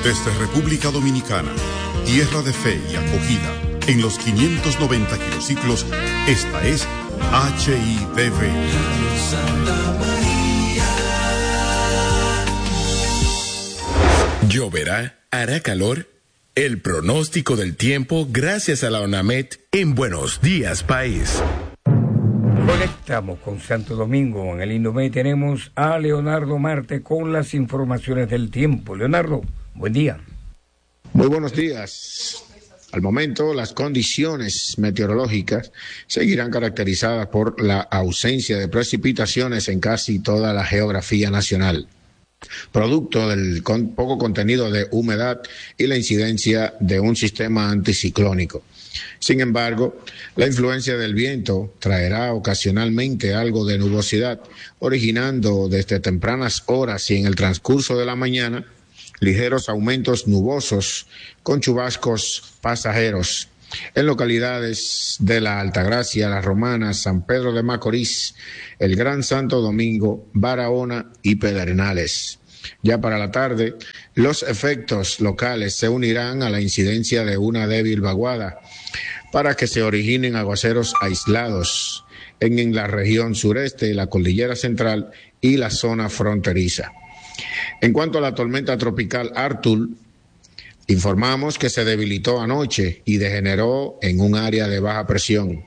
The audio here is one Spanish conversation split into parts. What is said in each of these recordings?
Desde República Dominicana, tierra de fe y acogida, en los 590 kilociclos, esta es HIDV. ¿Lloverá? ¿Hará calor? El pronóstico del tiempo gracias a la ONAMED en Buenos Días País. Conectamos con Santo Domingo. En el Indomé tenemos a Leonardo Marte con las informaciones del tiempo. Leonardo, buen día. Muy buenos días. Al momento, las condiciones meteorológicas seguirán caracterizadas por la ausencia de precipitaciones en casi toda la geografía nacional, producto del poco contenido de humedad y la incidencia de un sistema anticiclónico. Sin embargo, la influencia del viento traerá ocasionalmente algo de nubosidad, originando desde tempranas horas y en el transcurso de la mañana ligeros aumentos nubosos con chubascos pasajeros en localidades de la Altagracia, La Romana, San Pedro de Macorís, el Gran Santo Domingo, Barahona y Pedernales. Ya para la tarde, los efectos locales se unirán a la incidencia de una débil vaguada para que se originen aguaceros aislados en la región sureste, la cordillera central y la zona fronteriza. En cuanto a la tormenta tropical Artur, informamos que se debilitó anoche y degeneró en un área de baja presión.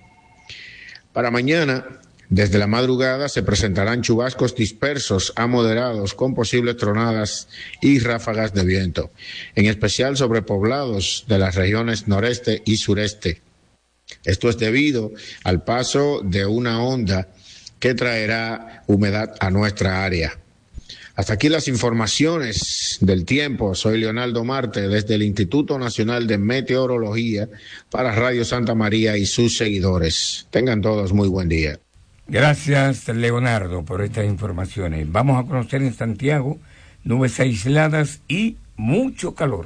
Para mañana, desde la madrugada, se presentarán chubascos dispersos a moderados con posibles tronadas y ráfagas de viento, en especial sobre poblados de las regiones noreste y sureste. Esto es debido al paso de una onda que traerá humedad a nuestra área. Hasta aquí las informaciones del tiempo. Soy Leonardo Marte desde el Instituto Nacional de Meteorología para Radio Santa María y sus seguidores. Tengan todos muy buen día. Gracias, Leonardo, por estas informaciones. Vamos a conocer en Santiago nubes aisladas y mucho calor.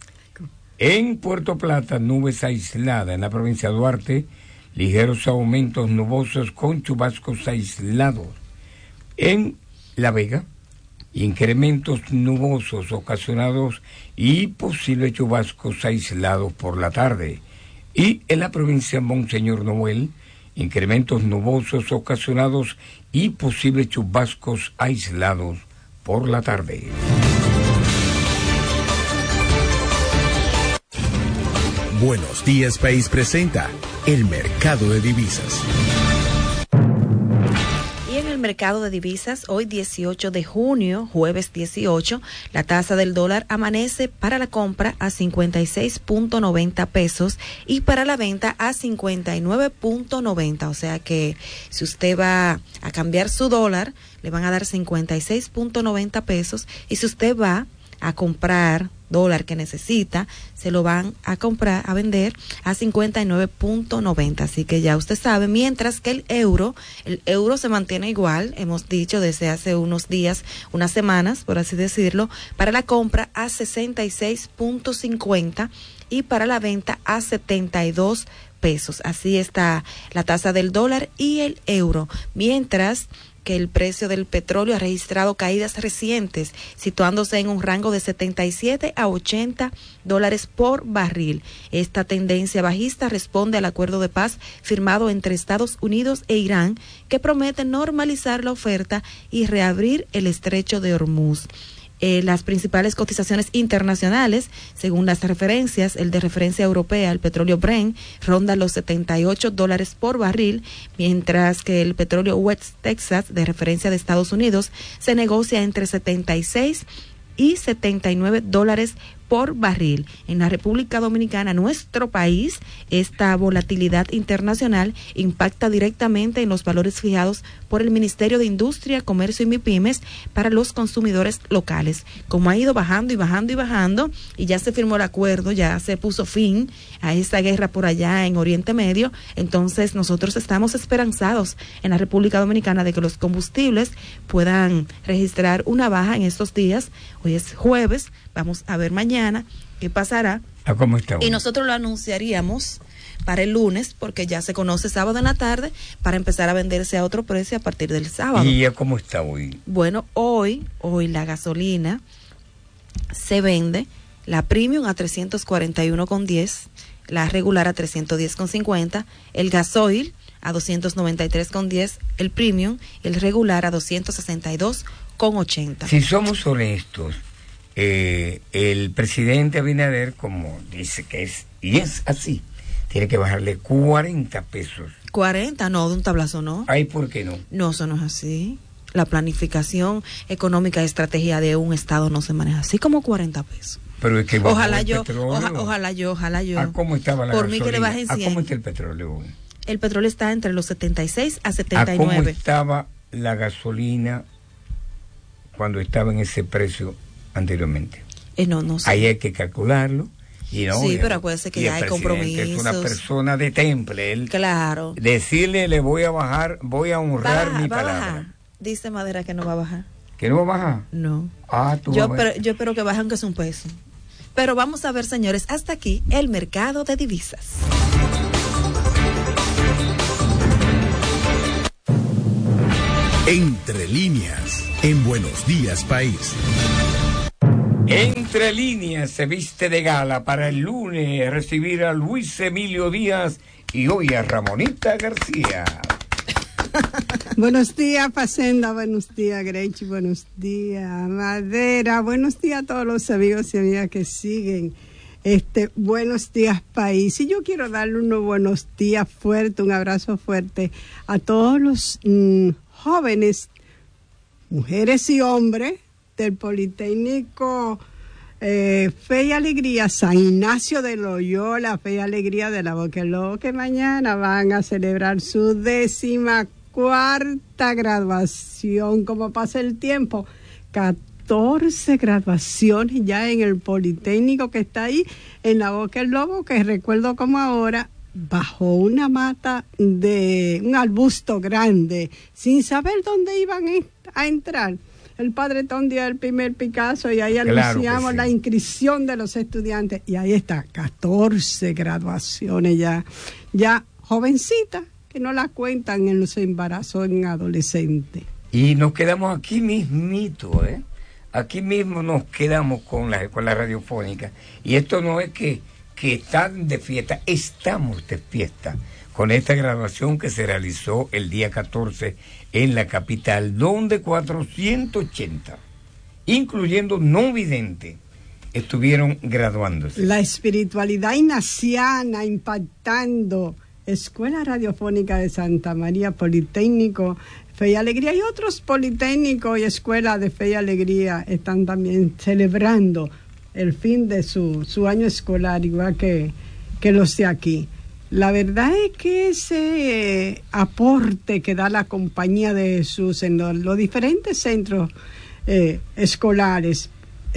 En Puerto Plata, nubes aisladas. En la provincia de Duarte, ligeros aumentos nubosos con chubascos aislados. En La Vega, incrementos nubosos ocasionados y posibles chubascos aislados por la tarde. Y en la provincia de Monseñor Noel, incrementos nubosos ocasionados y posibles chubascos aislados por la tarde. Buenos Días País presenta el mercado de divisas. El mercado de divisas, hoy 18 de junio, jueves 18, la tasa del dólar amanece para la compra a 56.90 pesos y para la venta a 59.90. O sea que si usted va a cambiar su dólar, le van a dar 56.90 pesos y si usted va a comprar dólar que necesita, se lo van a comprar, a vender a 59.90. Así que ya usted sabe, mientras que el euro se mantiene igual, hemos dicho desde hace unos días, unas semanas, por así decirlo, para la compra a 66.50 y para la venta a 72 pesos. Así está la tasa del dólar y el euro, mientras que el precio del petróleo ha registrado caídas recientes, situándose en un rango de 77 a 80 dólares por barril. Esta tendencia bajista responde al acuerdo de paz firmado entre Estados Unidos e Irán, que promete normalizar la oferta y reabrir el estrecho de Hormuz. Las principales cotizaciones internacionales, según las referencias, el de referencia europea, el petróleo Brent, ronda los 78 dólares por barril, mientras que el petróleo West Texas, de referencia de Estados Unidos, se negocia entre 76 y 79 dólares por barril. En la República Dominicana, nuestro país, esta volatilidad internacional impacta directamente en los valores fijados por el Ministerio de Industria, Comercio y MIPYMES para los consumidores locales. Como ha ido bajando y bajando y bajando, y ya se firmó el acuerdo, ya se puso fin a esta guerra por allá en Oriente Medio, entonces nosotros estamos esperanzados en la República Dominicana de que los combustibles puedan registrar una baja en estos días. Hoy es jueves, vamos a ver mañana qué pasará. ¿Cómo está hoy? Y nosotros lo anunciaríamos para el lunes, porque ya se conoce sábado en la tarde, para empezar a venderse a otro precio a partir del sábado. ¿Y ya cómo está hoy? Bueno, hoy la gasolina se vende la premium a 341,10, la regular a 310,50, el gasoil a 293,10, el premium y el regular a 262,80. Si somos honestos, el presidente Abinader, como dice que es, y es así, tiene que bajarle 40 pesos. 40, no, de un tablazo no. Ay, ¿por qué no? No, eso no es así. La planificación económica y estrategia de un Estado no se maneja así como 40 pesos. Pero es que ojalá el yo, petróleo. ojalá yo. ¿A cómo estaba la Por gasolina? mí que le bajen 100. ¿A cómo está el petróleo? El petróleo está entre los 76 a ¿A 79. cómo estaba la gasolina cuando estaba en ese precio anteriormente? No sé. Ahí hay que calcularlo. Y no, sí, pero acuérdese que ya hay compromisos. Es una persona de temple. Él, claro. Decirle, le voy a bajar, voy a honrar mi palabra. Bajar. Dice Madera que no va a bajar. ¿Que no va a bajar? No. Yo espero que baje aunque sea un peso. Pero vamos a ver, señores, hasta aquí el mercado de divisas. Entre líneas, en Buenos Días País. Entre líneas se viste de gala para el lunes recibir a Luis Emilio Díaz y hoy a Ramonita García. Buenos días, Facenda, buenos días, Grechi, buenos días, Madera, buenos días a todos los amigos y amigas que siguen Buenos Días País. Y yo quiero darle unos buenos días fuertes, un abrazo fuerte a todos los jóvenes, mujeres y hombres del Politécnico Fe y Alegría San Ignacio de Loyola, Fe y Alegría de la Boquerón, que mañana van a celebrar su 14ª graduación. Como pasa el tiempo, 14 graduaciones ya en el Politécnico que está ahí en la Boca del Lobo, que recuerdo como ahora, bajo una mata de un arbusto grande, sin saber dónde iban a entrar. El padre Tom dio el primer Picasso y ahí anunciamos la inscripción de los estudiantes. Y ahí está, 14 graduaciones ya jovencitas, que no la cuentan en los embarazos en adolescentes. Y nos quedamos aquí mismito, Aquí mismo nos quedamos con la radiofónica. Y esto no es que están de fiesta, estamos de fiesta con esta graduación que se realizó el día 14 en la capital, donde 480, incluyendo no videntes, estuvieron graduándose. La espiritualidad ignaciana impactando Escuela Radiofónica de Santa María, Politécnico Fe y Alegría, y otros politécnicos y escuelas de Fe y Alegría están también celebrando el fin de su año escolar, igual que los de aquí. La verdad es que ese aporte que da la Compañía de Jesús en los diferentes centros escolares,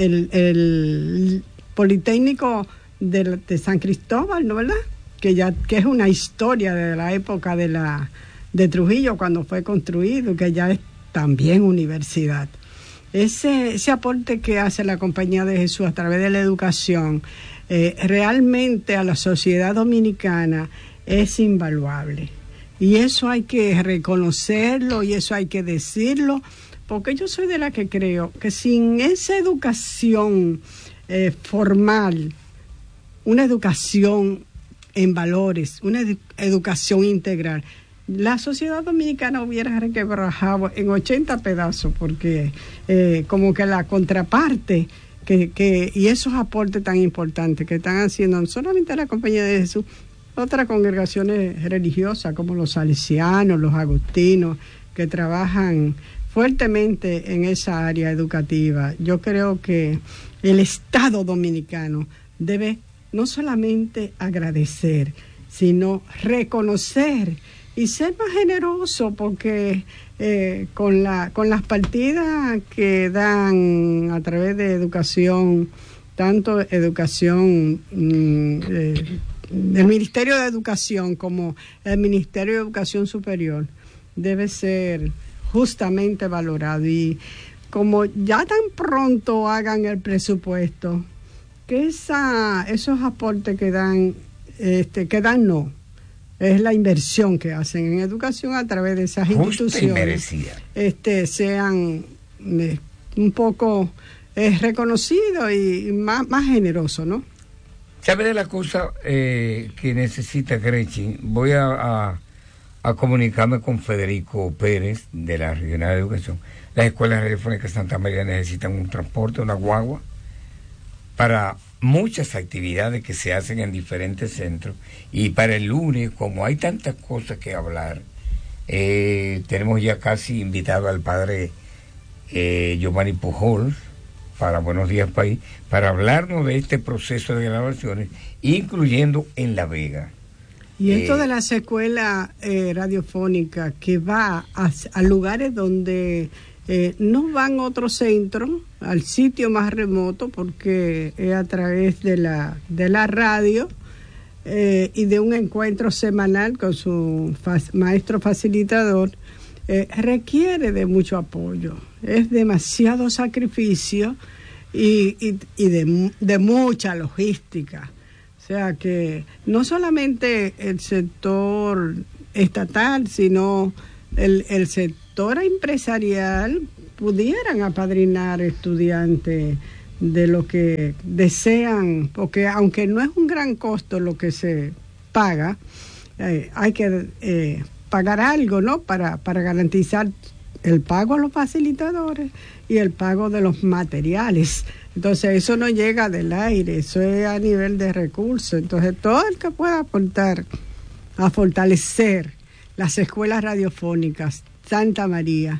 el Politécnico de San Cristóbal, ¿no, verdad? Que es una historia de la época de Trujillo, cuando fue construido, que ya es también universidad. Ese aporte que hace la Compañía de Jesús a través de la educación realmente a la sociedad dominicana es invaluable. Y eso hay que reconocerlo y eso hay que decirlo, porque yo soy de la que creo que sin esa educación formal, una educación en valores, una educación integral, la sociedad dominicana hubiera requebrajado en 80 pedazos, porque como que la contraparte y esos aportes tan importantes que están haciendo no solamente la Compañía de Jesús, otras congregaciones religiosas como los salesianos, los agustinos, que trabajan fuertemente en esa área educativa. Yo creo que el Estado dominicano debe no solamente agradecer, sino reconocer y ser más generoso, porque con las partidas que dan a través de educación, tanto educación del Ministerio de Educación como el Ministerio de Educación Superior, debe ser justamente valorado. Y como ya tan pronto hagan el presupuesto, que esos aportes que dan es la inversión que hacen en educación a través de esas instituciones, sean un poco reconocido y más generoso, ¿no? ¿Sabe de la cosa que necesita Gretchen? Voy a comunicarme con Federico Pérez de la Regional de Educación. Las escuelas radiofónicas de Santa María necesitan un transporte, una guagua, para muchas actividades que se hacen en diferentes centros. Y para el lunes, como hay tantas cosas que hablar, tenemos ya casi invitado al padre Giovanni Pujols para Buenos Días País, para hablarnos de este proceso de grabaciones, incluyendo en La Vega. Y esto de las escuelas radiofónicas que va a lugares donde no van otros centros, al sitio más remoto, porque es a través de la radio y de un encuentro semanal con su maestro facilitador, requiere de mucho apoyo, es demasiado sacrificio y de mucha logística. O sea que no solamente el sector estatal, sino el sector empresarial pudieran apadrinar estudiantes de lo que desean, porque aunque no es un gran costo lo que se paga, hay que pagar algo, ¿no? Para garantizar el pago a los facilitadores y el pago de los materiales. Entonces eso no llega del aire, eso es a nivel de recursos. Entonces todo el que pueda aportar a fortalecer las escuelas radiofónicas Santa María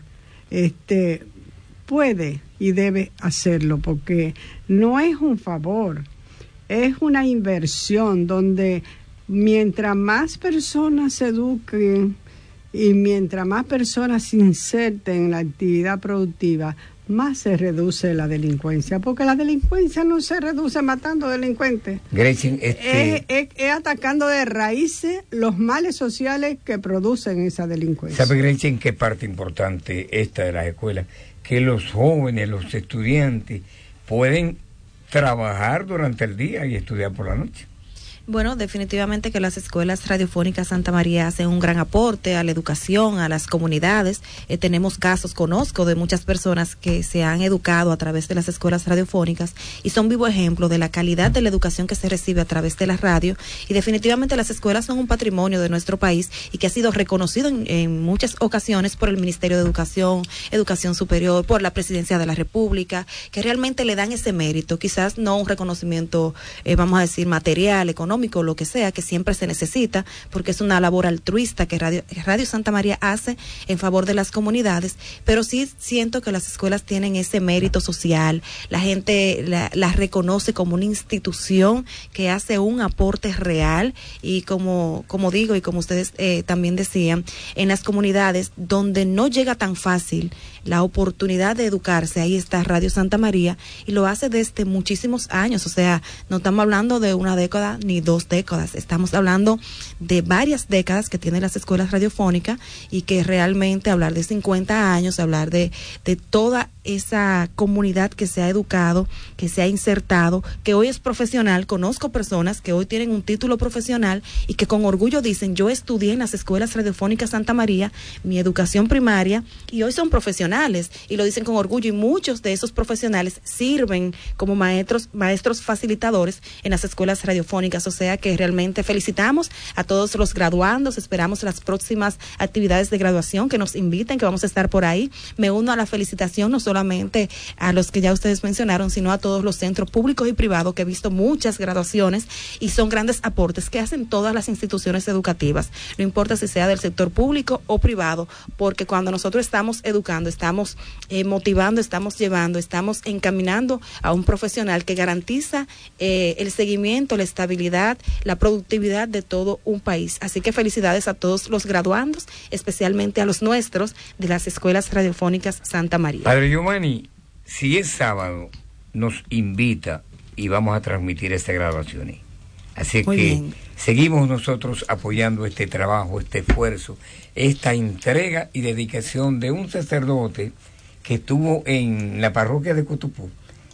puede y debe hacerlo, porque no es un favor, es una inversión donde mientras más personas se eduquen y mientras más personas se inserten en la actividad productiva, más se reduce la delincuencia, porque la delincuencia no se reduce matando delincuentes. Gretchen, es atacando de raíces los males sociales que producen esa delincuencia. ¿Sabe, Gretchen, qué parte importante esta de las escuelas? Que los jóvenes, los estudiantes pueden trabajar durante el día y estudiar por la noche. Bueno, definitivamente que las escuelas radiofónicas Santa María hacen un gran aporte a la educación, a las comunidades. Tenemos casos, conozco de muchas personas que se han educado a través de las escuelas radiofónicas y son vivo ejemplo de la calidad de la educación que se recibe a través de la radio. Y definitivamente las escuelas son un patrimonio de nuestro país y que ha sido reconocido en muchas ocasiones por el Ministerio de Educación Superior, por la Presidencia de la República, que realmente le dan ese mérito, quizás no un reconocimiento, vamos a decir, material, económico, lo que sea, que siempre se necesita, porque es una labor altruista que Radio Santa María hace en favor de las comunidades, pero sí siento que las escuelas tienen ese mérito social, la gente las reconoce como una institución que hace un aporte real y como digo y como ustedes también decían, en las comunidades donde no llega tan fácil la oportunidad de educarse, ahí está Radio Santa María y lo hace desde muchísimos años, o sea, no estamos hablando de una década ni 2 décadas, estamos hablando de varias décadas que tienen las escuelas radiofónicas y que realmente hablar de 50 años, hablar de toda esa comunidad que se ha educado, que se ha insertado, que hoy es profesional. Conozco personas que hoy tienen un título profesional y que con orgullo dicen, yo estudié en las escuelas radiofónicas Santa María, mi educación primaria, y hoy son profesionales y lo dicen con orgullo, y muchos de esos profesionales sirven como maestros facilitadores en las escuelas radiofónicas. O sea que realmente felicitamos a todos los graduandos, esperamos las próximas actividades de graduación que nos inviten, que vamos a estar por ahí. Me uno a la felicitación no solamente a los que ya ustedes mencionaron, sino a todos los centros públicos y privados, que he visto muchas graduaciones y son grandes aportes que hacen todas las instituciones educativas, no importa si sea del sector público o privado, porque cuando nosotros estamos educando, estamos motivando, estamos llevando, estamos encaminando a un profesional que garantiza el seguimiento, la estabilidad, la productividad de todo un país. Así que felicidades a todos los graduandos, especialmente a los nuestros de las escuelas radiofónicas Santa María. Padre Giovanni, si es sábado, nos invita y vamos a transmitir esta graduación. Así muy que bien. Seguimos nosotros apoyando este trabajo, este esfuerzo, esta entrega y dedicación de un sacerdote que estuvo en la parroquia de Cutupú.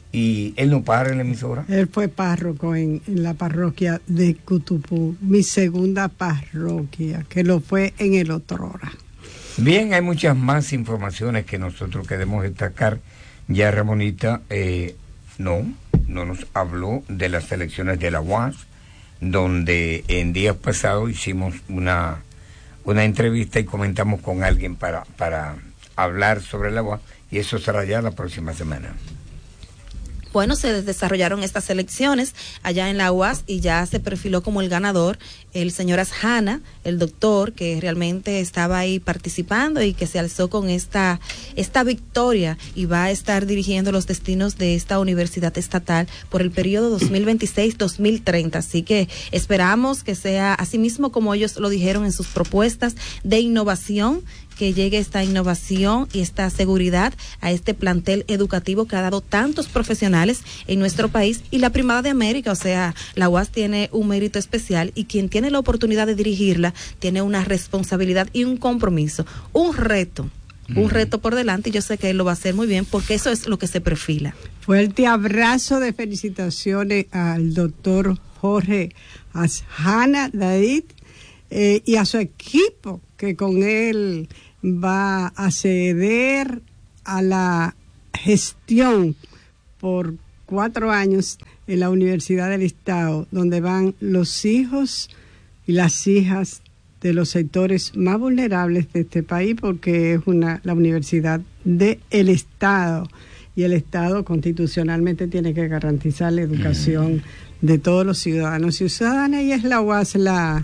Y él no para en la emisora. Él fue párroco en la parroquia de Cutupú, mi segunda parroquia, que lo fue en el Otrora. Bien, hay muchas más informaciones que nosotros queremos destacar Ya Ramonita no nos habló de las elecciones de la UAS, donde en días pasados hicimos una entrevista y comentamos con alguien para hablar sobre la UAS, y eso será ya la próxima semana. Bueno, se desarrollaron estas elecciones allá en la UAS y ya se perfiló como el ganador el señor Asjana, el doctor que realmente estaba ahí participando y que se alzó con esta victoria y va a estar dirigiendo los destinos de esta universidad estatal por el periodo 2026-2030. Así que esperamos que sea así mismo como ellos lo dijeron en sus propuestas de innovación, que llegue esta innovación y esta seguridad a este plantel educativo que ha dado tantos profesionales en nuestro país y la Primada de América. O sea, la UAS tiene un mérito especial y quien tiene la oportunidad de dirigirla tiene una responsabilidad y un compromiso, un reto por delante, y yo sé que él lo va a hacer muy bien porque eso es lo que se perfila. Fuerte abrazo de felicitaciones al doctor Jorge Asjana David y a su equipo que con él va a ceder a la gestión por 4 años en la Universidad del Estado, donde van los hijos y las hijas de los sectores más vulnerables de este país, porque es la universidad del Estado, y el Estado constitucionalmente tiene que garantizar la educación de todos los ciudadanos y ciudadanas, y es la UAS la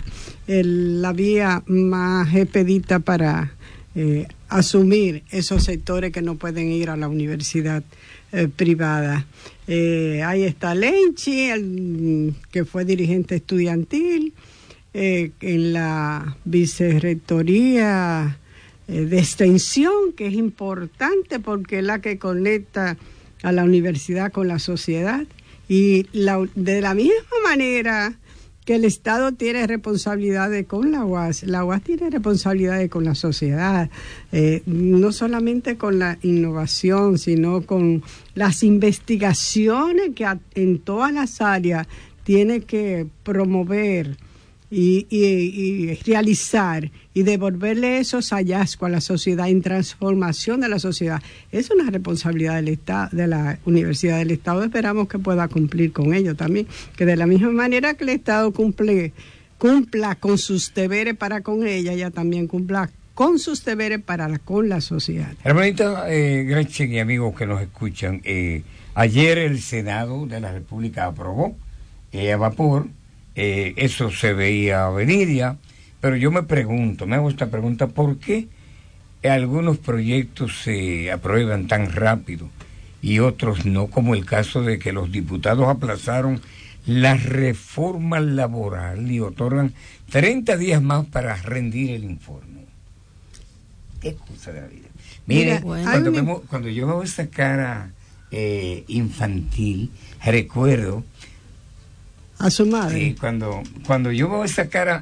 vía más expedita para asumir esos sectores que no pueden ir a la universidad privada. Ahí está Lenchi, que fue dirigente estudiantil, en la vicerrectoría de extensión, que es importante porque es la que conecta a la universidad con la sociedad, y de la misma manera que el Estado tiene responsabilidades con la UAS tiene responsabilidades con la sociedad, no solamente con la innovación, sino con las investigaciones que en todas las áreas tiene que promover y realizar y devolverle esos hallazgos a la sociedad en transformación de la sociedad. Es una responsabilidad del Estado, de la Universidad del Estado. Esperamos que pueda cumplir con ello también, que de la misma manera que el Estado cumpla con sus deberes para con ella también cumpla con sus deberes para con la sociedad. Hermanita Gretchen y amigos que nos escuchan, ayer el Senado de la República aprobó a vapor. Eso se veía venir ya, pero yo me hago esta pregunta, ¿por qué algunos proyectos se aprueban tan rápido y otros no? Como el caso de que los diputados aplazaron la reforma laboral y otorgan 30 días más para rendir el informe. Qué cosa de la vida. Mire, cuando yo veo esa cara infantil, recuerdo a su madre. Sí, cuando yo veo esa cara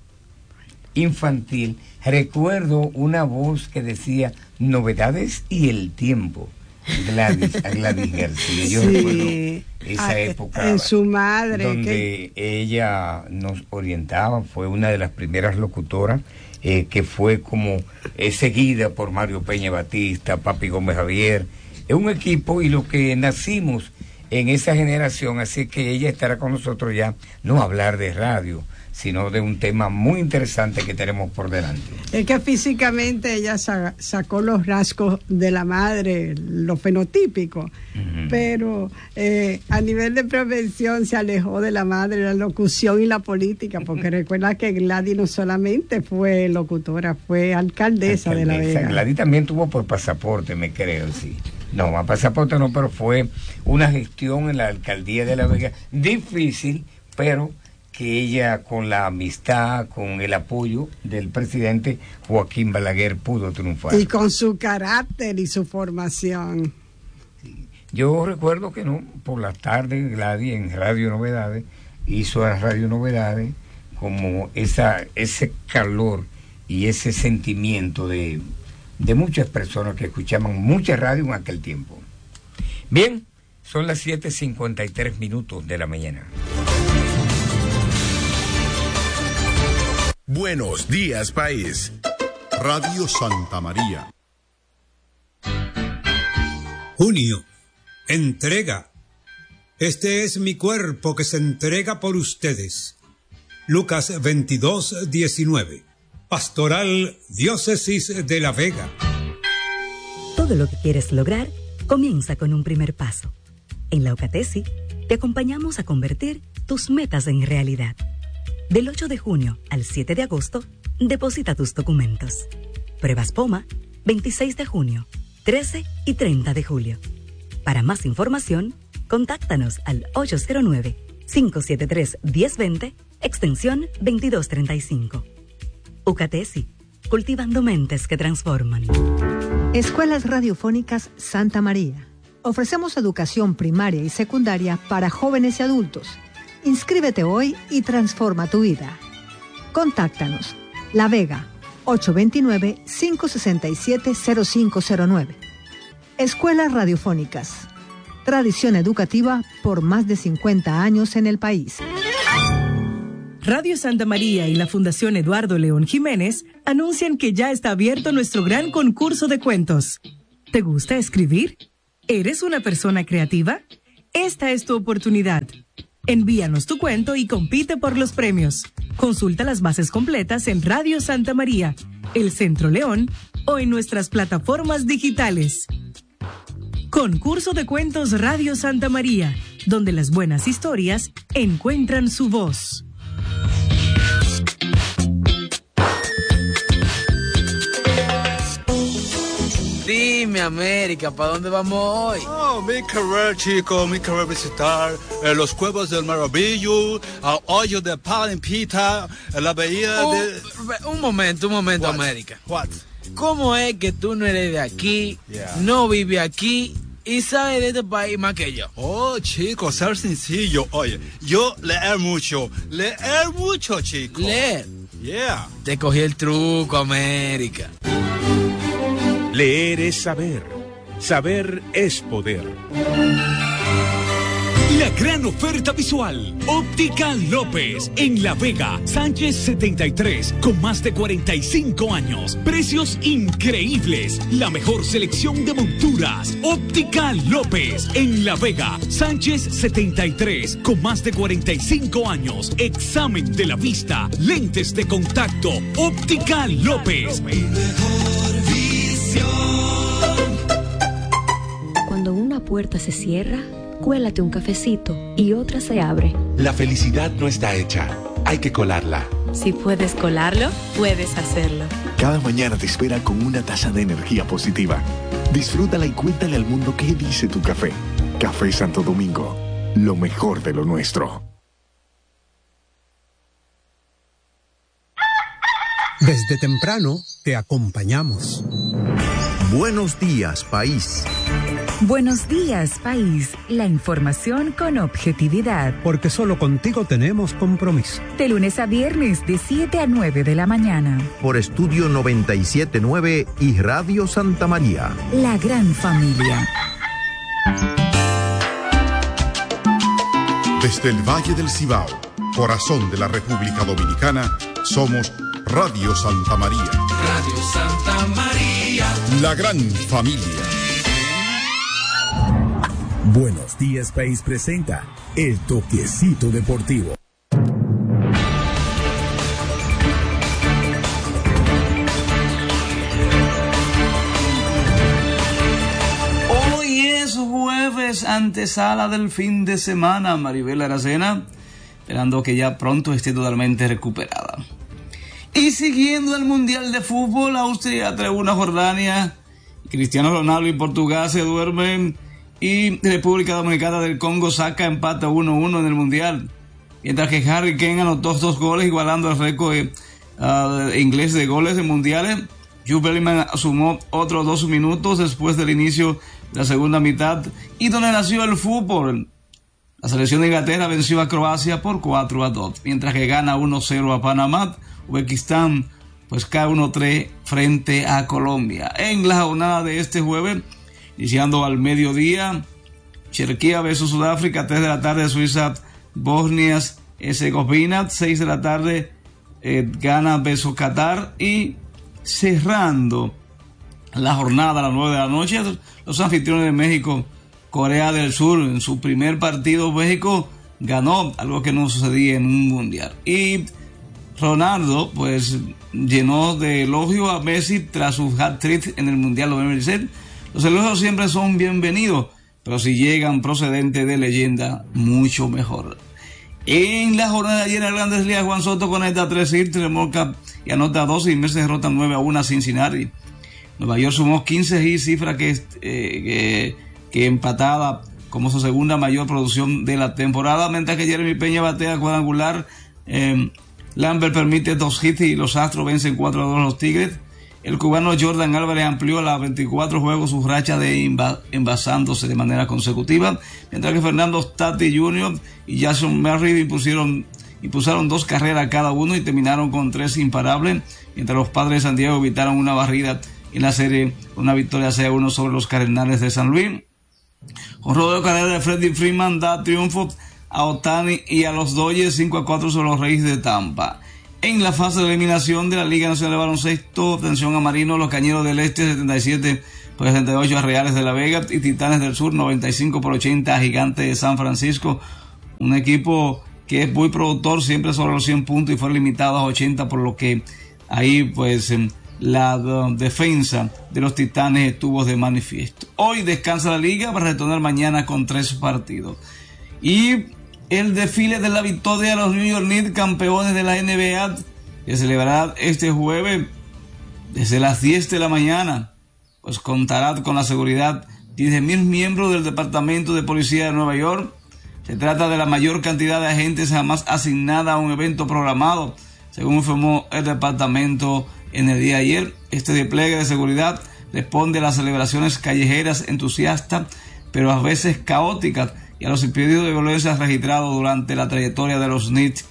infantil, recuerdo una voz que decía novedades y el tiempo. Gladys García. Yo recuerdo esa época en su madre, donde ella nos orientaba, fue una de las primeras locutoras que fue como seguida por Mario Peña Batista, Papi Gómez Javier, un equipo, y lo que nacimos en esa generación, así que ella estará con nosotros ya, no hablar de radio, sino de un tema muy interesante que tenemos por delante. Es que físicamente ella sacó los rasgos de la madre, lo fenotípico, pero a nivel de prevención se alejó de la madre, la locución y la política, porque recuerda que Gladys no solamente fue locutora, fue alcaldesa de La Vega. Gladys también tuvo por pasaporte, me creo, sí. No, a pasaporte no, pero fue una gestión en la alcaldía de La Vega difícil, pero que ella, con la amistad, con el apoyo del presidente Joaquín Balaguer, pudo triunfar. Y con su carácter y su formación. Sí. Yo recuerdo que no, por las tardes Gladys en Radio Novedades hizo a Radio Novedades como ese calor y ese sentimiento de muchas personas que escuchaban mucha radio en aquel tiempo. Bien, son las 7:53 de la mañana. Buenos días, país. Radio Santa María. Junio. Entrega. Este es mi cuerpo que se entrega por ustedes. Lucas 22:19. Pastoral Diócesis de La Vega. Todo lo que quieres lograr comienza con un primer paso. En la UCATESI te acompañamos a convertir tus metas en realidad. Del 8 de junio al 7 de agosto, deposita tus documentos. Pruebas POMA, 26 de junio, 13 y 30 de julio. Para más información, contáctanos al 809-573-1020, extensión 2235. UCATESI, cultivando mentes que transforman. Escuelas Radiofónicas Santa María. Ofrecemos educación primaria y secundaria para jóvenes y adultos. Inscríbete hoy y transforma tu vida. Contáctanos. La Vega, 829-567-0509. Escuelas Radiofónicas. Tradición educativa por más de 50 años en el país. Radio Santa María y la Fundación Eduardo León Jiménez anuncian que ya está abierto nuestro gran concurso de cuentos. ¿Te gusta escribir? ¿Eres una persona creativa? Esta es tu oportunidad. Envíanos tu cuento y compite por los premios. Consulta las bases completas en Radio Santa María, El Centro León o en nuestras plataformas digitales. Concurso de Cuentos Radio Santa María, donde las buenas historias encuentran su voz. Dime, América, ¿para dónde vamos hoy? Oh, mi querer, chico, mi querer visitar los Cuevos del Maravillo, el hoyo de Palimpita, la bahía de... Un momento, What? América. What? ¿Cómo es que tú no eres de aquí, no vives aquí y sabes de este país más que yo? Oh, chico, ser sencillo. Oye, yo leer mucho, chico. ¿Leer? Yeah. Te cogí el truco, América. Leer es saber. Saber es poder. La gran oferta visual. Óptica López, en La Vega, Sánchez 73, con más de 45 años. Precios increíbles. La mejor selección de monturas. Óptica López, en La Vega, Sánchez 73, con más de 45 años. Examen de la vista, lentes de contacto. Óptica López. Cuando una puerta se cierra, cuélate un cafecito y otra se abre. La felicidad no está hecha, hay que colarla. Si puedes colarlo, puedes hacerlo. Cada mañana te espera con una taza de energía positiva. Disfrútala y cuéntale al mundo qué dice tu café. Café Santo Domingo, lo mejor de lo nuestro. Desde temprano te acompañamos. Buenos días, país. Buenos días, país. La información con objetividad. Porque solo contigo tenemos compromiso. De lunes a viernes, de 7 a 9 de la mañana. Por Estudio 97.9 y Radio Santa María. La gran familia. Desde el Valle del Cibao, corazón de la República Dominicana, somos Radio Santa María. Radio Santa María. La gran familia. Buenos días, país presenta El Toquecito Deportivo. Hoy es jueves, antesala del fin de semana. Maribel Aracena, esperando que ya pronto esté totalmente recuperada. Y siguiendo el Mundial de Fútbol, Austria 3-1 a Jordania, Cristiano Ronaldo y Portugal se duermen, y República Dominicana del Congo saca empate 1-1 en el Mundial, mientras que Harry Kane anotó 2 goles, igualando el récord inglés de goles en mundiales. Jude Bellingham sumó otros 2 minutos después del inicio de la segunda mitad, y donde nació el fútbol. La selección de Inglaterra venció a Croacia por 4-2, mientras que gana 1-0 a Panamá. Uzbekistán pues cae 1-3 frente a Colombia. En la jornada de este jueves, iniciando al mediodía, Turquía versus Sudáfrica, 3 de la tarde, Suiza, Bosnia Herzegovina, 6 de la tarde, Ghana versus Qatar, y cerrando la jornada a las 9 de la noche. Los anfitriones de México, Corea del Sur, en su primer partido México ganó, algo que no sucedía en un mundial. Y Ronaldo pues llenó de elogio a Messi tras su hat-trick en el mundial 2016. Los elogios siempre son bienvenidos, pero si llegan procedentes de leyenda, mucho mejor. En la jornada de ayer en las Grandes Ligas, Juan Soto conecta 3 hits, remolca y anota 12, y Mets derrota 9-1 a Cincinnati. Nueva York sumó 15 hits, cifra que empatada como su segunda mayor producción de la temporada, mientras que Jeremy Peña batea cuadrangular. Lambert permite 2 hits y los Astros vencen 4-2 a los Tigres. El cubano Jordan Álvarez amplió a 24 juegos su racha de envasándose de manera consecutiva, mientras que Fernando Tatis Jr. y Jason Merrill impulsaron 2 carreras cada uno y terminaron con 3 imparables, mientras los Padres de San Diego evitaron una barrida en la serie, una victoria 6-1 sobre los Cardenales de San Luis. Jonrón de carrera de Freddie Freeman da triunfo a Ohtani y a los Dodgers 5-4 sobre los Reyes de Tampa. En la fase de eliminación de la Liga Nacional de Baloncesto, atención a Marino, los Cañeros del Este 77-68 a Reales de la Vega, y Titanes del Sur 95-80 a Gigantes de San Francisco. Un equipo que es muy productor, siempre sobre los 100 puntos, y fue limitado a 80, por lo que ahí pues la defensa de los Titanes estuvo de manifiesto. Hoy descansa la liga para retornar mañana con 3 partidos. Y el desfile de la victoria de los New York Knicks, campeones de la NBA, que celebrará este jueves desde las 10 de la mañana, pues contará con la seguridad de 10,000 miembros del Departamento de Policía de Nueva York. Se trata de la mayor cantidad de agentes jamás asignada a un evento programado, según informó el departamento en el día de ayer. Este despliegue de seguridad responde a las celebraciones callejeras entusiastas, pero a veces caóticas, y a los episodios de violencia registrados durante la trayectoria de los Knicks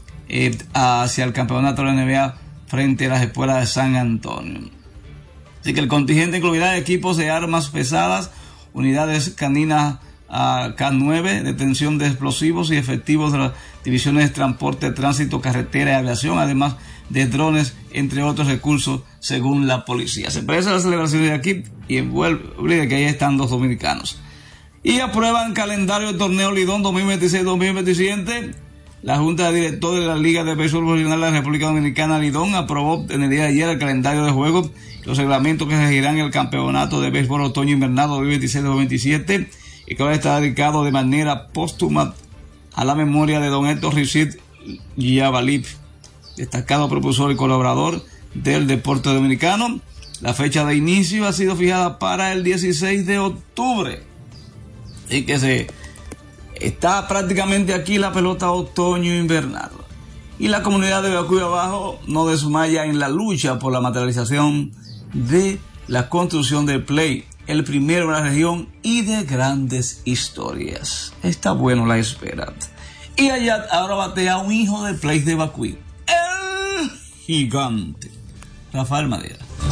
hacia el campeonato de la NBA frente a las escuelas de San Antonio. Así que el contingente incluirá equipos de armas pesadas, unidades caninas K9, detención de explosivos y efectivos de las divisiones de transporte, tránsito, carretera y aviación, además de drones, entre otros recursos, según la policía. Se precia las celebraciones de aquí y envuelve que ahí están los dominicanos. Y aprueban calendario del torneo Lidón 2026-2027. La Junta de Directores de la Liga de Béisbol Profesional de la República Dominicana, Lidón, aprobó en el día de ayer el calendario de juegos, los reglamentos que regirán el campeonato de béisbol otoño-invernal 2026-2027, y que ahora está dedicado de manera póstuma a la memoria de don Héctor Ricid Yabalip, destacado propulsor y colaborador del deporte dominicano. La fecha de inicio ha sido fijada para el 16 de octubre. Y que está prácticamente aquí la pelota otoño-invernal. Y la comunidad de Bacuy Abajo no desmaya en la lucha por la materialización de la construcción del Play, el primero en la región y de grandes historias. Está bueno la espera. Y allá ahora batea un hijo del Play de Bacuy, el gigante Rafael Madera.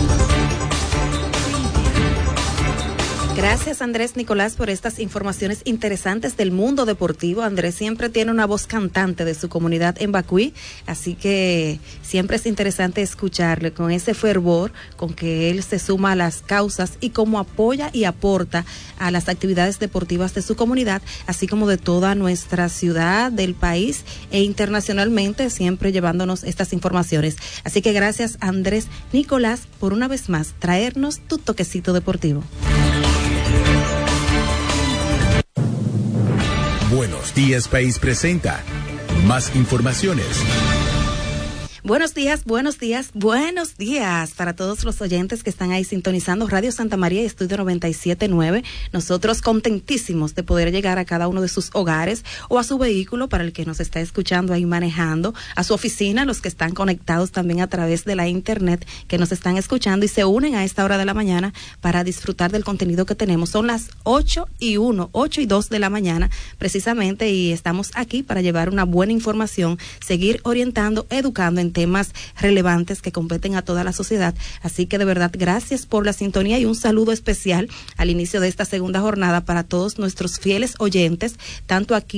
Gracias, Andrés Nicolás, por estas informaciones interesantes del mundo deportivo. Andrés siempre tiene una voz cantante de su comunidad en Bacuy, así que siempre es interesante escucharle con ese fervor con que él se suma a las causas y cómo apoya y aporta a las actividades deportivas de su comunidad, así como de toda nuestra ciudad, del país e internacionalmente, siempre llevándonos estas informaciones. Así que gracias, Andrés Nicolás, por una vez más traernos tu toquecito deportivo. Buenos Días País presenta más informaciones. Buenos días, buenos días, buenos días para todos los oyentes que están ahí sintonizando Radio Santa María y Estudio 97.9. Nosotros contentísimos de poder llegar a cada uno de sus hogares o a su vehículo, para el que nos está escuchando ahí manejando, a su oficina, los que están conectados también a través de la internet, que nos están escuchando y se unen a esta hora de la mañana para disfrutar del contenido que tenemos. Son las 8:02 de la mañana precisamente, y estamos aquí para llevar una buena información, seguir orientando, educando en temas relevantes que competen a toda la sociedad. Así que de verdad, gracias por la sintonía y un saludo especial al inicio de esta segunda jornada para todos nuestros fieles oyentes, tanto aquí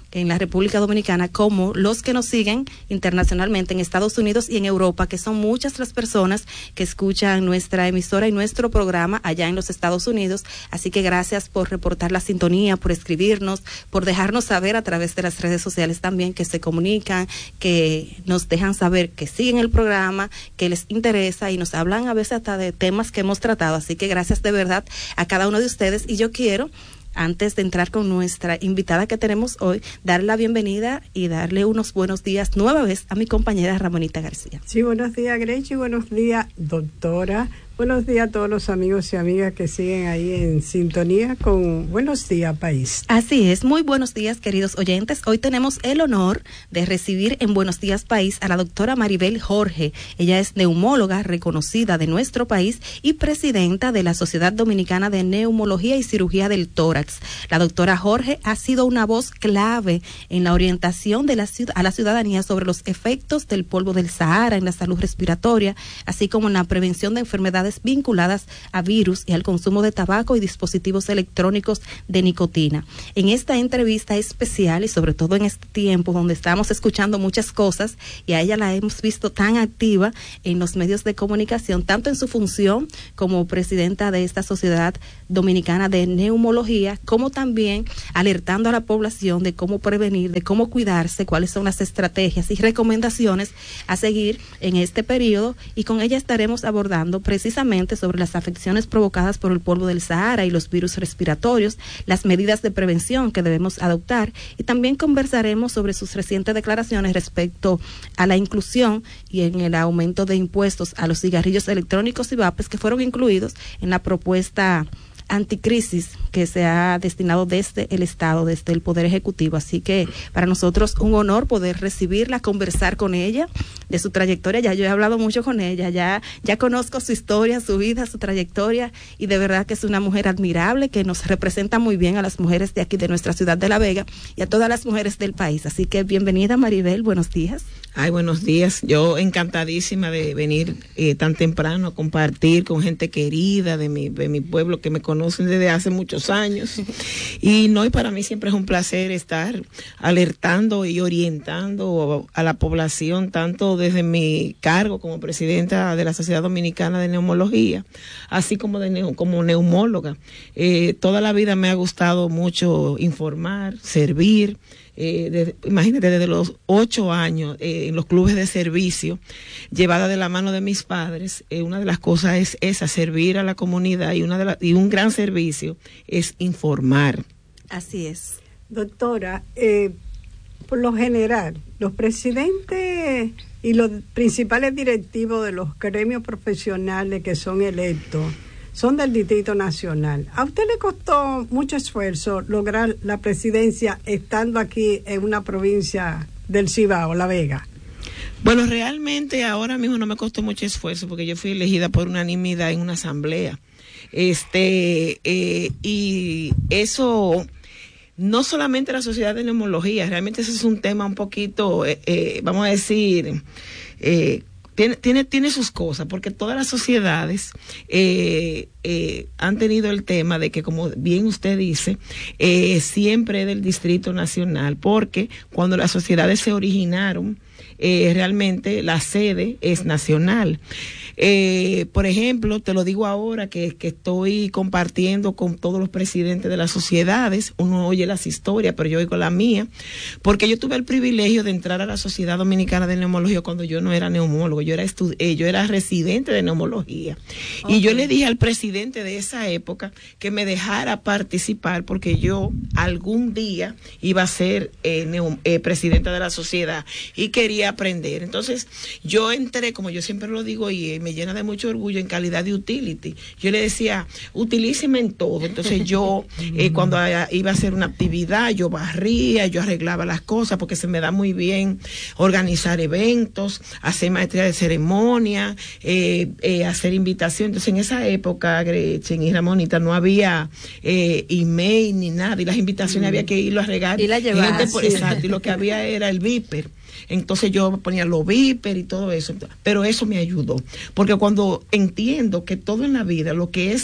en la República Dominicana como los que nos siguen internacionalmente en Estados Unidos y en Europa, que son muchas las personas que escuchan nuestra emisora y nuestro programa allá en los Estados Unidos. Así que gracias por reportar la sintonía, por escribirnos, por dejarnos saber a través de las redes sociales también que se comunican, que nos dejan saber que siguen el programa, que les interesa y nos hablan a veces hasta de temas que hemos tratado. Así que gracias de verdad a cada uno de ustedes. Y yo quiero, antes de entrar con nuestra invitada que tenemos hoy, darle la bienvenida y darle unos buenos días nueva vez a mi compañera Ramonita García. Sí, buenos días, Grechi, buenos días, doctora. Buenos días a todos los amigos y amigas que siguen ahí en sintonía con Buenos Días País. Así es, muy buenos días, queridos oyentes. Hoy tenemos el honor de recibir en Buenos Días País a la doctora Maribel Jorge. Ella es neumóloga reconocida de nuestro país y presidenta de la Sociedad Dominicana de Neumología y Cirugía del Tórax. La doctora Jorge ha sido una voz clave en la orientación de a la ciudadanía sobre los efectos del polvo del Sahara en la salud respiratoria, así como en la prevención de enfermedades vinculadas a virus y al consumo de tabaco y dispositivos electrónicos de nicotina. En esta entrevista especial y sobre todo en este tiempo donde estamos escuchando muchas cosas y a ella la hemos visto tan activa en los medios de comunicación, tanto en su función como presidenta de esta Sociedad Dominicana de Neumología, como también alertando a la población de cómo prevenir, de cómo cuidarse, cuáles son las estrategias y recomendaciones a seguir en este periodo, y con ella estaremos abordando precisamente sobre las afecciones provocadas por el polvo del Sahara y los virus respiratorios, las medidas de prevención que debemos adoptar, y también conversaremos sobre sus recientes declaraciones respecto a la inclusión y en el aumento de impuestos a los cigarrillos electrónicos y vapes que fueron incluidos en la propuesta anticrisis que se ha destinado desde el Estado, desde el Poder Ejecutivo. Así que para nosotros un honor poder recibirla, conversar con ella de su trayectoria. Ya yo he hablado mucho con ella, ya conozco su historia, su vida, su trayectoria, y de verdad que es una mujer admirable que nos representa muy bien a las mujeres de aquí, de nuestra ciudad de La Vega, y a todas las mujeres del país. Así que bienvenida, Maribel, buenos días. Ay, buenos días. Yo encantadísima de venir tan temprano a compartir con gente querida de mi pueblo que me conocen desde hace muchos años. Y para mí siempre es un placer estar alertando y orientando a la población, tanto desde mi cargo como presidenta de la Sociedad Dominicana de Neumología, así como como neumóloga. Toda la vida me ha gustado mucho informar, servir. Imagínate, desde los 8 años en los clubes de servicio, llevada de la mano de mis padres, una de las cosas es esa, servir a la comunidad, y un gran servicio es informar. Así es. Doctora, por lo general, los presidentes y los principales directivos de los gremios profesionales que son electos son del Distrito Nacional. ¿A usted le costó mucho esfuerzo lograr la presidencia estando aquí en una provincia del Cibao, La Vega? Bueno, realmente ahora mismo no me costó mucho esfuerzo porque yo fui elegida por unanimidad en una asamblea. Y eso, no solamente la Sociedad de Neumología, realmente ese es un tema un poquito, vamos a decir, tiene sus cosas, porque todas las sociedades han tenido el tema de que, como bien usted dice, siempre es del Distrito Nacional, porque cuando las sociedades se originaron, realmente la sede es nacional. Por ejemplo, te lo digo ahora que estoy compartiendo con todos los presidentes de las sociedades. Uno oye las historias, pero yo oigo la mía, porque yo tuve el privilegio de entrar a la Sociedad Dominicana de Neumología cuando yo no era neumólogo, yo era residente de neumología. Okay. Y yo le dije al presidente de esa época que me dejara participar, porque yo algún día iba a ser presidenta de la sociedad y quería aprender. Entonces yo entré, como yo siempre lo digo, y me llena de mucho orgullo, en calidad de utility. Yo le decía, utilíceme en todo. Entonces yo, cuando iba a hacer una actividad, yo barría, yo arreglaba las cosas, porque se me da muy bien organizar eventos, hacer maestría de ceremonia, hacer invitación. Entonces en esa época, Gretchen y Ramonita, no había email ni nada, y las invitaciones había que irlo a regar. Y la llevaba. Exacto, y lo que había era el Viper. Entonces yo ponía los Viper y todo eso, pero eso me ayudó, porque cuando entiendo que todo en la vida, lo que es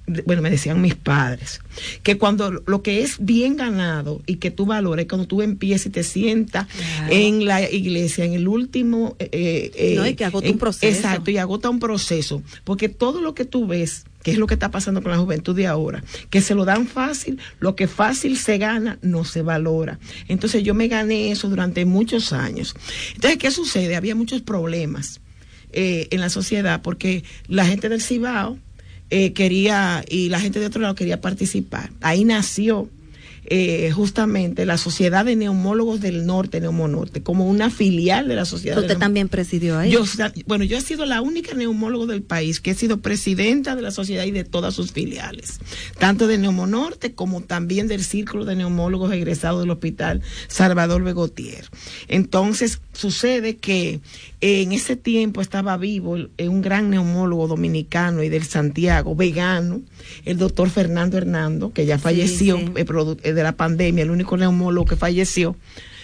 me decían mis padres, que cuando lo que es bien ganado y que tú valores, cuando tú empiezas y te sientas en la iglesia, en el último... y que agota un proceso. Exacto, y agota un proceso, porque todo lo que tú ves, que es lo que está pasando con la juventud de ahora, que se lo dan fácil, lo que fácil se gana, no se valora. Entonces yo me gané eso durante muchos años. Entonces, ¿qué sucede? Había muchos problemas en la sociedad, porque la gente del Cibao quería, y la gente de otro lado quería participar. Ahí nació justamente la Sociedad de Neumólogos del Norte, Neumonorte, como una filial de la Sociedad. ¿Usted también presidió ahí? Yo he sido la única neumólogo del país que he sido presidenta de la sociedad y de todas sus filiales, tanto de Neumonorte como también del Círculo de Neumólogos egresados del Hospital Salvador Begotier. Entonces, sucede que en ese tiempo estaba vivo un gran neumólogo dominicano y del Santiago, vegano, el doctor Fernando Hernando, que ya falleció de la pandemia, el único neumólogo que falleció,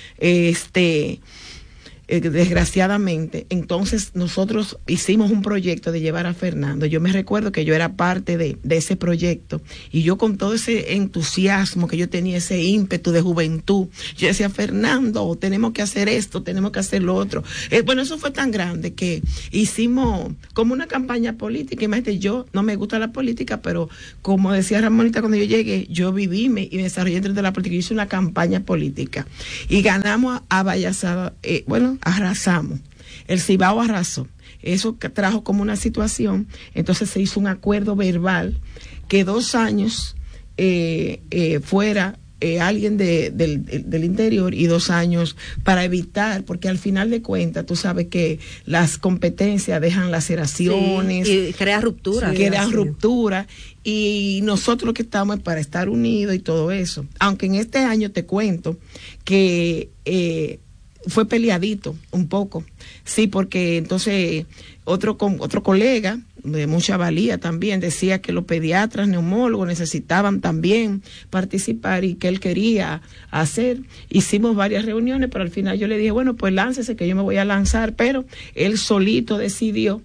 desgraciadamente. Entonces nosotros hicimos un proyecto de llevar a Fernando. Yo me recuerdo que yo era parte de ese proyecto, y yo con todo ese entusiasmo que yo tenía, ese ímpetu de juventud, yo decía: Fernando, tenemos que hacer esto, tenemos que hacer lo otro. Bueno, eso fue tan grande que hicimos como una campaña política. Imagínate, yo no me gusta la política, pero como decía Ramonita, cuando yo llegué, yo viví y me desarrollé dentro de la política. Yo hice una campaña política y ganamos a Vallazada, arrasamos. El Cibao arrasó. Eso trajo como una situación. Entonces se hizo un acuerdo verbal que 2 años fuera alguien del interior y 2 años para evitar, porque al final de cuentas tú sabes que las competencias dejan laceraciones, y crea ruptura. Crean ruptura, y nosotros que estamos es para estar unidos y todo eso. Aunque en este año te cuento que fue peleadito un poco, sí, porque entonces otro colega de mucha valía también decía que los pediatras neumólogos necesitaban también participar y que él quería hacer. Hicimos varias reuniones, pero al final yo le dije: bueno, pues láncese, que yo me voy a lanzar, pero él solito decidió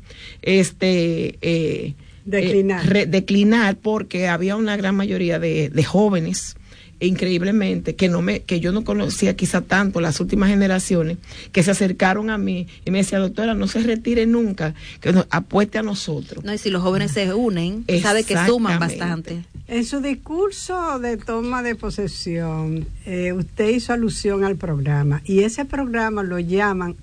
declinar, porque había una gran mayoría de jóvenes, increíblemente, que yo no conocía quizá tanto, las últimas generaciones, que se acercaron a mí y me decía: doctora, no se retire nunca, que apueste a nosotros. No, y si los jóvenes se unen, sabe que suman bastante. En su discurso de toma de posesión, usted hizo alusión al programa, y ese programa lo llaman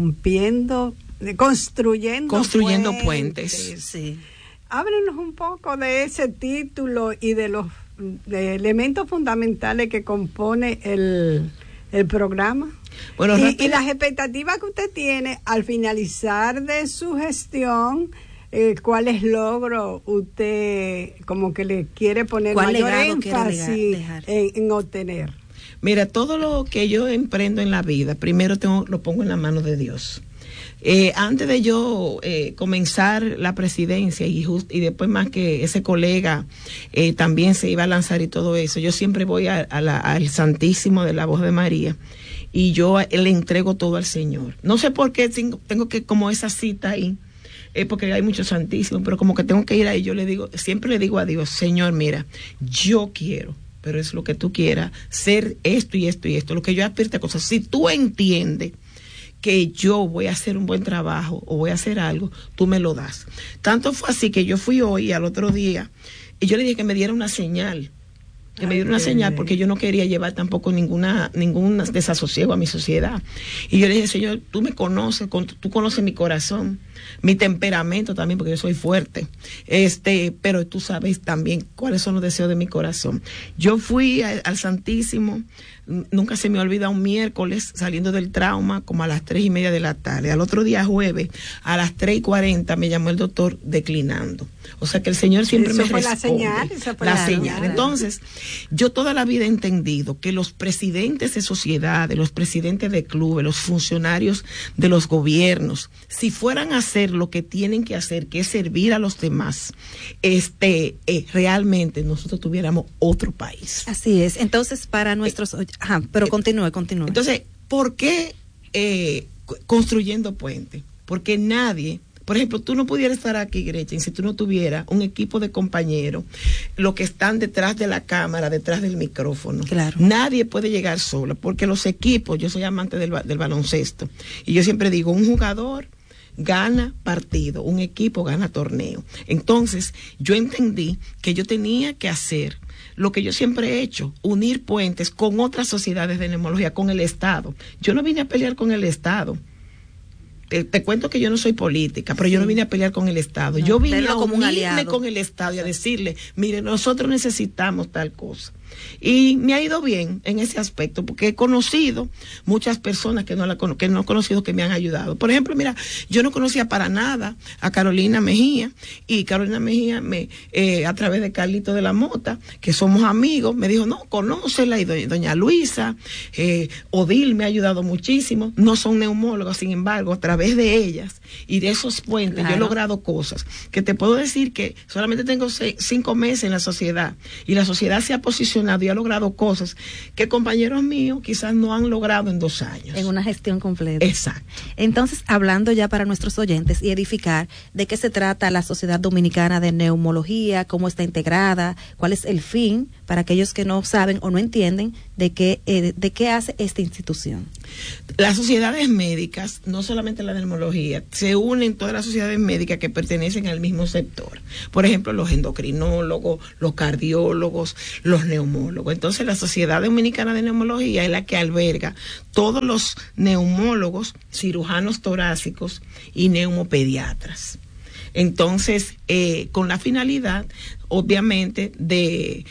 Construyendo Puentes. Sí. Háblenos un poco de ese título y de los elementos fundamentales que compone el programa. Bueno, y las expectativas que usted tiene al finalizar de su gestión, ¿cuáles logros usted como que le quiere poner mayor énfasis en obtener? Mira, todo lo que yo emprendo en la vida, primero lo pongo en la mano de Dios. Antes de yo comenzar la presidencia y después más que ese colega también se iba a lanzar y todo eso, yo siempre voy al Santísimo de la Voz de María y yo le entrego todo al Señor. No sé por qué tengo que como esa cita ahí, porque hay muchos santísimos, pero como que tengo que ir ahí. Yo siempre le digo a Dios: Señor, mira, yo quiero, pero es lo que tú quieras, ser esto y esto y esto, lo que yo aspiro a cosas. Si tú entiendes que yo voy a hacer un buen trabajo o voy a hacer algo, tú me lo das. Tanto fue así que yo fui hoy, al otro día, y yo le dije que me diera una señal, porque yo no quería llevar tampoco ningún desasosiego a mi sociedad. Y yo le dije: Señor, tú me conoces, tú conoces mi corazón, mi temperamento también, porque yo soy fuerte, pero tú sabes también cuáles son los deseos de mi corazón. Yo fui al Santísimo. Nunca se me olvida, un miércoles saliendo del trauma, como a las 3:30 de la tarde. Al otro día, jueves, a las 3:40 me llamó el doctor declinando. O sea que el Señor siempre me responde. La señal. Entonces, yo toda la vida he entendido que los presidentes de sociedades, los presidentes de clubes, los funcionarios de los gobiernos, si fueran a hacer lo que tienen que hacer, que es servir a los demás, realmente nosotros tuviéramos otro país. Así es. Entonces, para nuestros... pero continúe. Entonces, ¿por qué construyendo puentes? Porque nadie Por ejemplo, tú no pudieras estar aquí, Gretchen, si tú no tuvieras un equipo de compañeros, los que están detrás de la cámara, detrás del micrófono. Claro. Nadie puede llegar solo, porque los equipos, yo soy amante del baloncesto, y yo siempre digo, un jugador gana partido, un equipo gana torneo. Entonces, yo entendí que yo tenía que hacer lo que yo siempre he hecho, unir puentes con otras sociedades de neumología, con el Estado. Yo no vine a pelear con el Estado. Te cuento que yo no soy política, pero yo no vine a pelear con el Estado. No, yo vine a unirme con el Estado y a decirle, mire, nosotros necesitamos tal cosa. Y me ha ido bien en ese aspecto, porque he conocido muchas personas que no he conocido que me han ayudado. Por ejemplo, mira, yo no conocía para nada a Carolina Mejía, y Carolina Mejía a través de Carlito de la Mota, que somos amigos, me dijo, no, conócela, y doña Luisa, Odil me ha ayudado muchísimo. No son neumólogos, sin embargo, a través de ellas y de esos puentes, claro, yo he logrado cosas que te puedo decir que solamente tengo 5 meses en la sociedad, y la sociedad se ha posicionado y ha logrado cosas que compañeros míos quizás no han logrado en 2 años. En una gestión completa. Exacto. Entonces, hablando ya para nuestros oyentes y edificar, ¿de qué se trata la Sociedad Dominicana de Neumología? ¿Cómo está integrada? ¿Cuál es el fin? Para aquellos que no saben o no entienden de qué hace esta institución. Las sociedades médicas, no solamente la neumología, se unen todas las sociedades médicas que pertenecen al mismo sector. Por ejemplo, los endocrinólogos, los cardiólogos, los neumólogos. Entonces, la Sociedad Dominicana de Neumología es la que alberga todos los neumólogos, cirujanos torácicos y neumopediatras. Entonces, con la finalidad, obviamente, de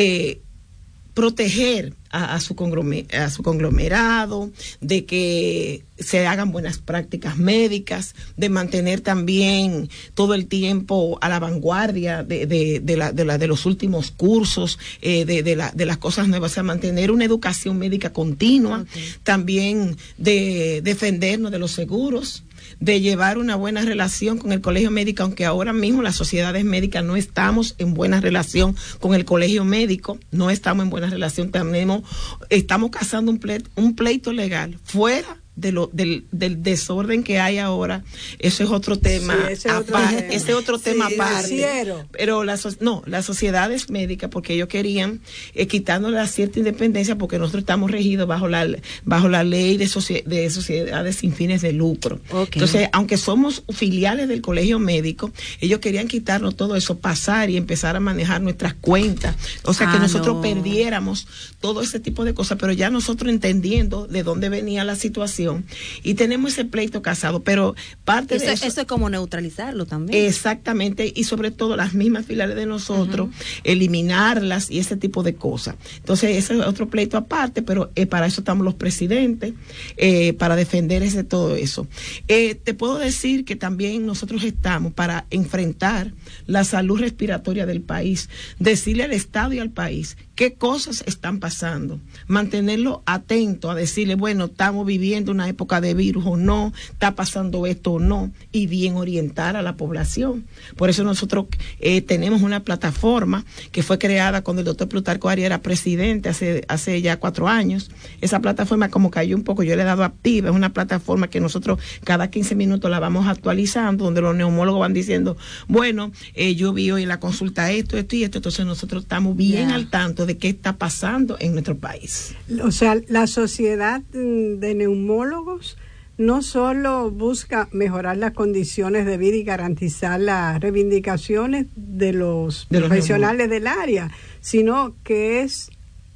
proteger a su conglomerado, de que se hagan buenas prácticas médicas, de mantener también todo el tiempo a la vanguardia de los últimos cursos, de las cosas nuevas, o sea, mantener una educación médica continua, también de defendernos de los seguros, de llevar una buena relación con el colegio médico, aunque ahora mismo las sociedades médicas no estamos en buena relación con el colegio médico, no estamos en buena relación, estamos cazando un pleito legal fuera del desorden que hay ahora. Eso es otro tema, ese es otro tema aparte. Pero las sociedades médicas, porque ellos querían quitándole cierta independencia, porque nosotros estamos regidos bajo la ley de sociedades sin fines de lucro. Okay. Entonces, aunque somos filiales del colegio médico, ellos querían quitarnos todo eso, pasar y empezar a manejar nuestras cuentas, o sea, que nosotros perdiéramos todo ese tipo de cosas, pero ya nosotros entendiendo de dónde venía la situación, y tenemos ese pleito casado, pero parte de eso es como neutralizarlo también. Exactamente, y sobre todo las mismas filiales de nosotros, eliminarlas y ese tipo de cosas. Entonces, ese es otro pleito aparte, pero para eso estamos los presidentes, para defender todo eso. Te puedo decir que también nosotros estamos para enfrentar la salud respiratoria del país, decirle al Estado y al país qué cosas están pasando, mantenerlo atento a decirle, bueno, estamos viviendo una época de virus o no, está pasando esto o no, y bien orientar a la población. Por eso nosotros tenemos una plataforma que fue creada cuando el doctor Plutarco Arias era presidente hace ya 4 años. Esa plataforma como cayó un poco, yo le he dado activa, es una plataforma que nosotros cada 15 minutos la vamos actualizando, donde los neumólogos van diciendo, bueno, yo vi hoy en la consulta esto y esto, entonces nosotros estamos bien al tanto de qué está pasando en nuestro país. O sea, la sociedad de neumólogos no solo busca mejorar las condiciones de vida y garantizar las reivindicaciones de los profesionales del área, sino que es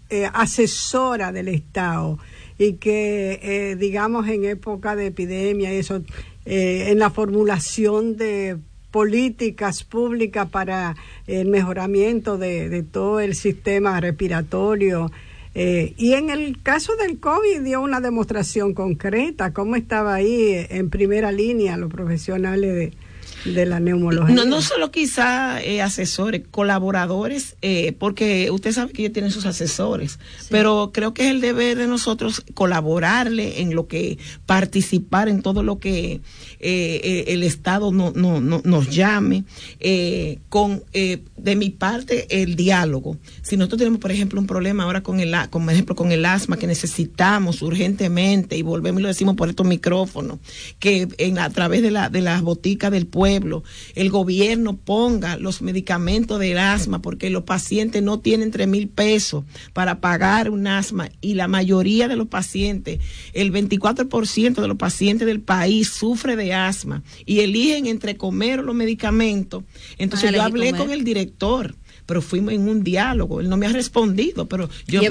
asesora del Estado, y que, digamos, en época de epidemia, eso, en la formulación de políticas públicas para el mejoramiento de todo el sistema respiratorio. Y en el caso del COVID dio una demostración concreta, cómo estaba ahí en primera línea los profesionales de la neumología. No solo quizá asesores, colaboradores, porque usted sabe que ellos tienen sus asesores, sí. Pero creo que es el deber de nosotros colaborarle en lo que, participar en todo lo que el Estado nos llame, de mi parte el diálogo. Si nosotros tenemos, por ejemplo, un problema ahora con el asma que necesitamos urgentemente, y volvemos y lo decimos por estos micrófonos, que a través de las boticas del pueblo, el gobierno ponga los medicamentos del asma, porque los pacientes no tienen 3,000 pesos para pagar un asma, y la mayoría de los pacientes, el 24% de los pacientes del país sufre de asma, y eligen entre comer o los medicamentos. Entonces yo hablé con el director, pero fuimos en un diálogo, él no me ha respondido, pero yo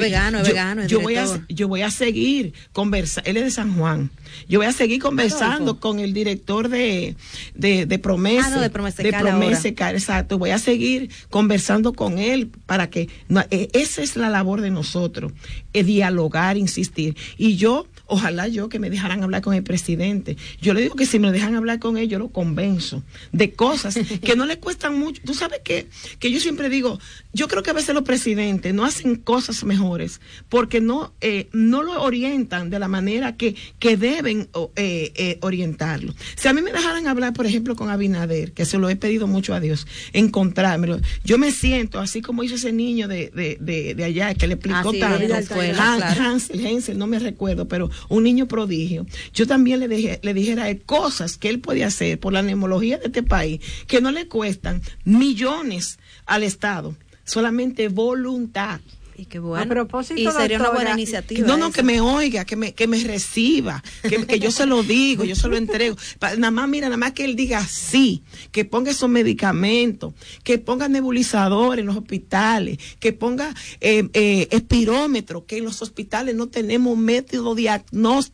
voy a seguir conversando, él es de San Juan, yo voy a seguir conversando con el director de Promesa, de Promesa, exacto, voy a seguir conversando con él para que, esa es la labor de nosotros, dialogar, insistir, y ojalá que me dejaran hablar con el presidente. Yo le digo que si me dejan hablar con él, yo lo convenzo de cosas que no le cuestan mucho. Tú sabes que yo siempre digo, yo creo que a veces los presidentes no hacen cosas mejores porque no lo orientan de la manera que deben orientarlo. Si a mí me dejaran hablar, por ejemplo, con Abinader, que se lo he pedido mucho a Dios, encontrármelo, yo me siento así como hizo ese niño de allá que le explicó tanto, Hansel, no me recuerdo, pero un niño prodigio. Yo también le dijera a él cosas que él podía hacer por la neumología de este país, que no le cuestan millones al Estado, solamente voluntad. Y qué bueno. A propósito, y sería una buena iniciativa. No, que me oiga, que me reciba, que yo se lo digo, yo se lo entrego. Nada más que él diga sí, que ponga esos medicamentos, que ponga nebulizadores en los hospitales, que ponga espirómetro, que en los hospitales no tenemos método diagnóstico